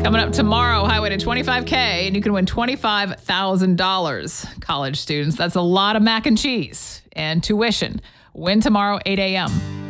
Coming up tomorrow, highway to 25K, and you can win $25,000. College students, that's a lot of mac and cheese and tuition. Win tomorrow, 8 a.m.